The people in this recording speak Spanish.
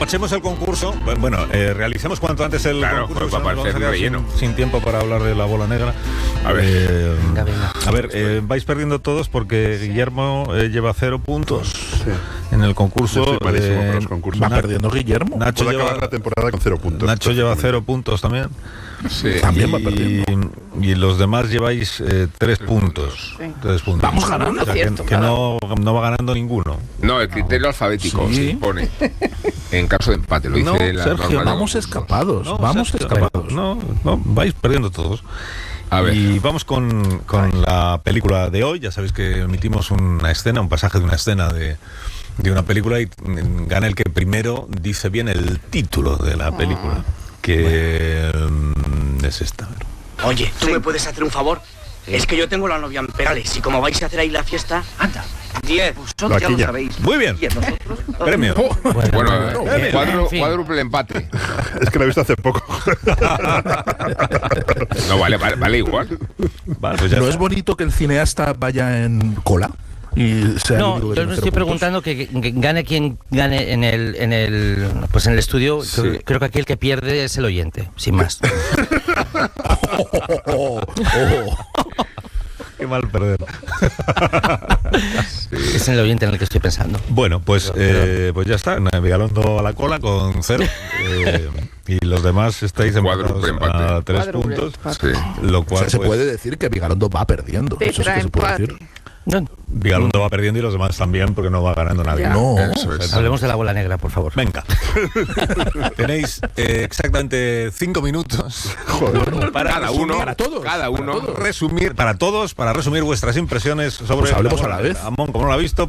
despachemos el concurso. Bueno, realicemos cuanto antes el concurso. Pues va a parecer relleno. Sin tiempo para hablar de la bola negra. A ver. Venga. A ver, vais perdiendo todos porque Guillermo lleva 0 puntos en el concurso. Yo estoy malísimo con los concursos. Va perdiendo Guillermo. Nacho Puede lleva, acabar la temporada con 0 puntos. Nacho lleva 0 puntos también. Sí. También va perdiendo. Y los demás lleváis 3 puntos. Sí. 3 puntos. Vamos ganando. O sea, que no va ganando ninguno. No, el criterio alfabético Sí. se pone en caso de empate. Lo dice No, la Sergio, norma de Vamos concurso. escapados. No, Vamos Sergio, escapados. No, vais perdiendo todos. A ver. Y vamos con la película de hoy. Ya sabéis que emitimos un pasaje de una escena de una película y gana el que primero dice bien el título de la película, que es esta. Oye, ¿tú me puedes hacer un favor? Es que yo tengo la novia en Perales y como vais a hacer ahí la fiesta, anda, 10, vosotros ya lo Vaquilla. sabéis. Muy bien. Y nosotros, Premio. Bueno, en fin. cuádruple empate. Es que la he visto hace poco. No, vale igual. Vale, pues ya ¿No está. es bonito que el cineasta vaya en cola? Y sea el No, único que yo tiene me 0 estoy puntos? preguntando que gane quien gane en el estudio. Sí. Creo que aquí el que pierde es el oyente, sin más. Qué mal perder. Es el oyente en el que estoy pensando. Bueno, pues ya está. Vigalondo a la cola con 0. Y los demás estáis Cuádruple empatados empate. a 3 Cuádruple puntos. empate. Sí. Lo O cual, sea, se pues, puede decir que Vigalondo va perdiendo. Eso es que se puede decir. No, Vigalondo va perdiendo y los demás también porque no va ganando nadie. Ya. No. Eso es. hablemos de la bola negra, por favor. Venga. Tenéis exactamente 5 minutos para Cada uno, para todos, cada uno. resumir para resumir vuestras impresiones sobre Pues hablemos la bola a la vez. negra. Amón, como no lo ha visto,